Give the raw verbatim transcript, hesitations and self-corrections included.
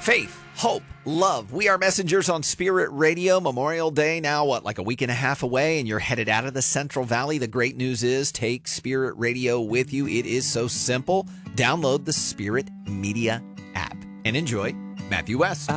Faith, hope, love. We are messengers on Spirit Radio. Memorial Day now, what, like a week and a half away, and you're headed out of the Central Valley. The great news is take Spirit Radio with you. It is so simple. Download the Spirit Media app and enjoy Matthew West.